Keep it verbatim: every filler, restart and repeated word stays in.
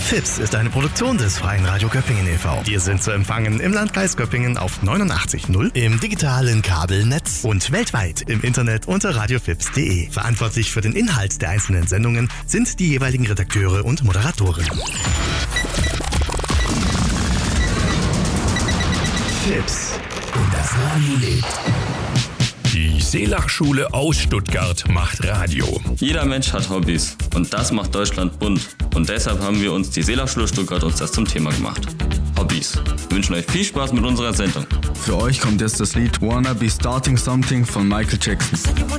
Fips ist eine Produktion des Freien Radio Göppingen e V. Wir sind zu empfangen im Landkreis Göppingen auf neunundachtzig Komma null, im digitalen Kabelnetz und weltweit im Internet unter radiofips punkt de. Verantwortlich für den Inhalt der einzelnen Sendungen sind die jeweiligen Redakteure und Moderatoren. Fips und das Radio lebt. Die Seelachschule aus Stuttgart macht Radio. Jeder Mensch hat Hobbys und das macht Deutschland bunt. Und deshalb haben wir uns die Seelachschule Stuttgart uns das zum Thema gemacht. Hobbys. Wir wünschen euch viel Spaß mit unserer Sendung. Für euch kommt jetzt das Lied Wanna Be Starting Something von Michael Jackson.